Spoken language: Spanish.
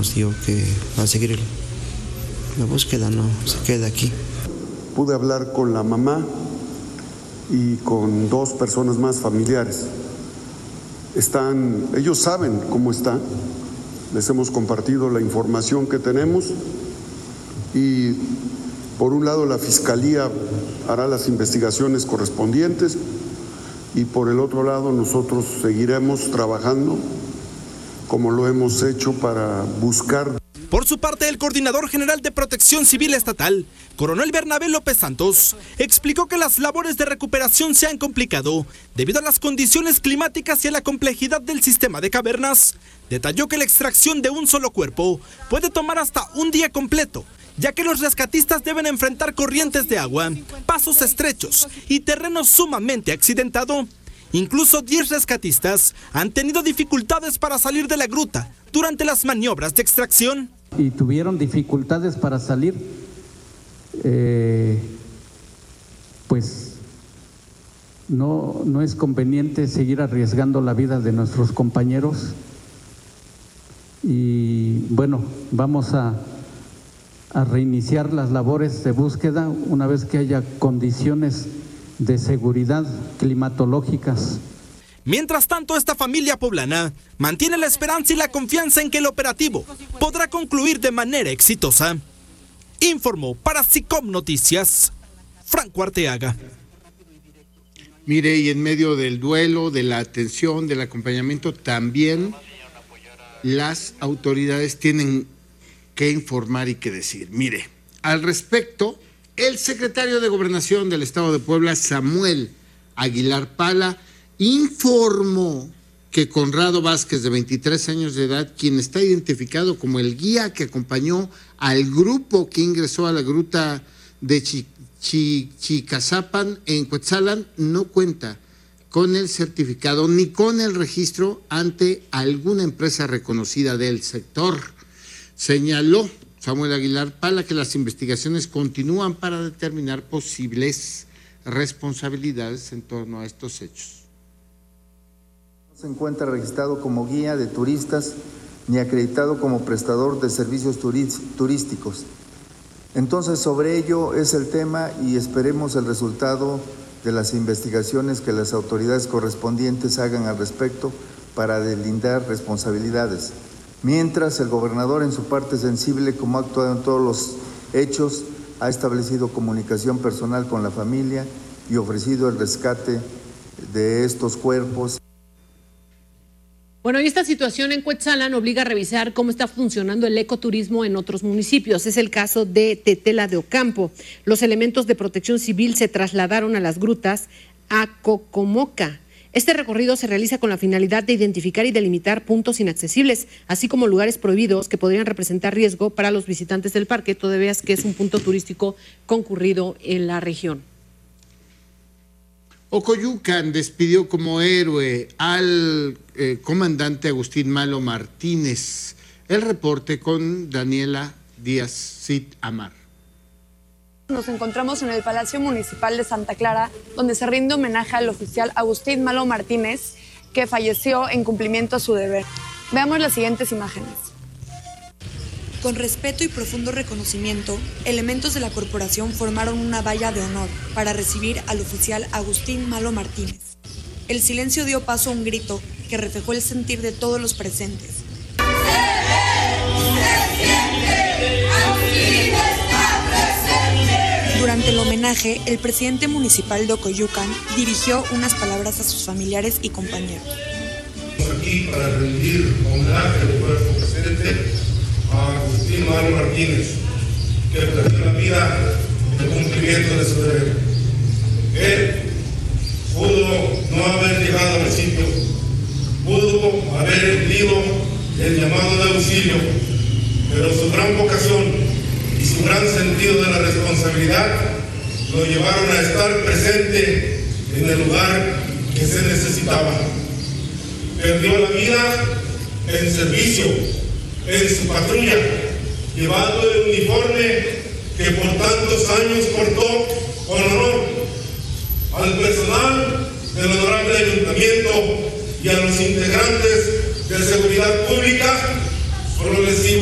nos dijo que va a seguir la búsqueda, no se queda aquí. Pude hablar con la mamá y con 2 personas más familiares. Ellos saben cómo está, les hemos compartido la información que tenemos y por un lado la Fiscalía hará las investigaciones correspondientes y por el otro lado nosotros seguiremos trabajando como lo hemos hecho para buscar. Por su parte, el coordinador general de Protección Civil Estatal, coronel Bernabé López Santos, explicó que las labores de recuperación se han complicado debido a las condiciones climáticas y a la complejidad del sistema de cavernas. Detalló que la extracción de un solo cuerpo puede tomar hasta un día completo, ya que los rescatistas deben enfrentar corrientes de agua, pasos estrechos y terreno sumamente accidentado. Incluso 10 rescatistas han tenido dificultades para salir de la gruta durante las maniobras de extracción. Y tuvieron dificultades para salir, pues no es conveniente seguir arriesgando la vida de nuestros compañeros. Y bueno, vamos a reiniciar las labores de búsqueda una vez que haya condiciones de seguridad climatológicas. Mientras tanto, esta familia poblana mantiene la esperanza y la confianza en que el operativo podrá concluir de manera exitosa. Informó para SICOM Noticias, Franco Arteaga. Mire, y en medio del duelo, de la atención, del acompañamiento, también las autoridades tienen que informar y que decir. Mire, al respecto, el secretario de Gobernación del Estado de Puebla, Samuel Aguilar Pala, informó que Conrado Vázquez, de 23 años de edad, quien está identificado como el guía que acompañó al grupo que ingresó a la gruta de Chicazapan en Cuetzalan, no cuenta con el certificado ni con el registro ante alguna empresa reconocida del sector. Señaló Samuel Aguilar Pala que las investigaciones continúan para determinar posibles responsabilidades en torno a estos hechos. No se encuentra registrado como guía de turistas ni acreditado como prestador de servicios turísticos. Entonces, sobre ello es el tema y esperemos el resultado de las investigaciones que las autoridades correspondientes hagan al respecto para delindar responsabilidades. Mientras, el gobernador, en su parte sensible, como ha actuado en todos los hechos, ha establecido comunicación personal con la familia y ofrecido el rescate de estos cuerpos. Bueno, y esta situación en Cuetzalan obliga a revisar cómo está funcionando el ecoturismo en otros municipios. Es el caso de Tetela de Ocampo. Los elementos de Protección Civil se trasladaron a las grutas a Cocomoca. Este recorrido se realiza con la finalidad de identificar y delimitar puntos inaccesibles, así como lugares prohibidos que podrían representar riesgo para los visitantes del parque, toda vez que es un punto turístico concurrido en la región. Ocoyucan despidió como héroe al comandante Agustín Malo Martínez. El reporte con Daniela Díaz Cid Amar. Nos encontramos en el Palacio Municipal de Santa Clara, donde se rinde homenaje al oficial Agustín Malo Martínez, que falleció en cumplimiento a su deber. Veamos las siguientes imágenes. Con respeto y profundo reconocimiento, elementos de la corporación formaron una valla de honor para recibir al oficial Agustín Malo Martínez. El silencio dio paso a un grito que reflejó el sentir de todos los presentes. Durante el homenaje, el presidente municipal de Ocoyucan dirigió unas palabras a sus familiares y compañeros. Estamos aquí para rendir homenaje al cuerpo presente a Agustín Malo Martínez, que perdió la vida en cumplimiento de su deber. Él pudo no haber llegado al sitio, pudo haber entendido el llamado de auxilio, pero su gran vocación y su gran sentido de la responsabilidad lo llevaron a estar presente en el lugar que se necesitaba. Perdió la vida en servicio, en su patrulla, llevando el uniforme que por tantos años portó con honor. Al personal del honorable ayuntamiento y a los integrantes de seguridad pública, solo les digo